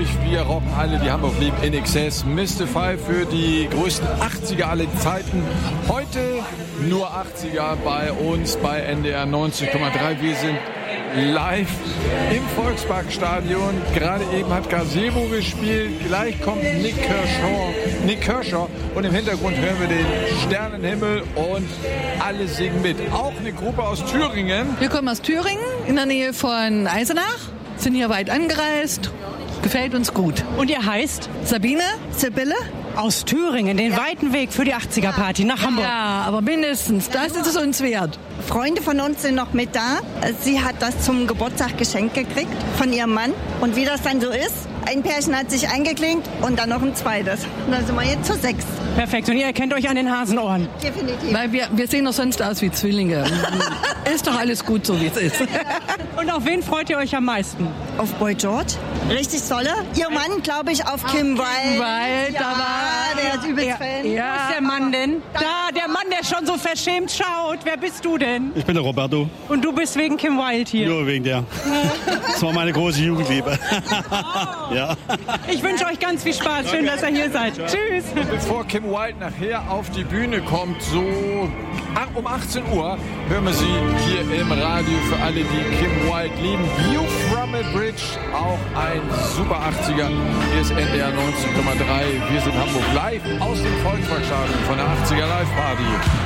durch. Wir rocken alle, die Hamburg lieben, in Exzess. Mystify für die größten 80er aller Zeiten. Heute nur 80er bei uns bei NDR 90,3. Wir sind live im Volksparkstadion. Gerade eben hat Gazebo gespielt. Gleich kommt Nick Kershaw. Und im Hintergrund hören wir den Sternenhimmel und alle singen mit. Auch eine Gruppe aus Thüringen. Wir kommen aus Thüringen, in der Nähe von Eisenach. Sind hier weit angereist. Gefällt uns gut. Und ihr heißt? Sabine, Sibylle. Aus Thüringen, den weiten Weg für die 80er-Party nach Hamburg. Ja, aber mindestens. Das ist es uns wert. Freunde von uns sind noch mit da. Sie hat das zum Geburtstag geschenkt gekriegt von ihrem Mann. Und wie das dann so ist, ein Pärchen hat sich eingeklinkt und dann noch ein zweites. Und dann sind wir jetzt zu 6. Perfekt. Und ihr erkennt euch an den Hasenohren? Definitiv. Weil wir sehen doch sonst aus wie Zwillinge. Ist doch alles gut, so wie es ist. Und auf wen freut ihr euch am meisten? Auf Boy George. Richtig tolle. Ihr Mann, glaube ich, auf Kim Wilde. Weil da war der ist übelst Fan. Wo ist der Mann denn? Da, der Mann, der schon so verschämt schaut. Wer bist du denn? Ich bin der Roberto. Und du bist wegen Kim Wilde hier? Nur wegen der. Das war meine große Jugendliebe. Ja. Ich wünsche euch ganz viel Spaß. Schön, dass ihr hier seid. Tschüss. Und bevor Kim Wilde nachher auf die Bühne kommt, so um 18 Uhr, hören wir sie hier im Radio für alle, die Kim Wilde lieben. View from a Bridge, auch ein super 80er. Hier ist NDR 90,3. Wir sind Hamburg live aus dem Volksparkstadion von der 80er Live Party.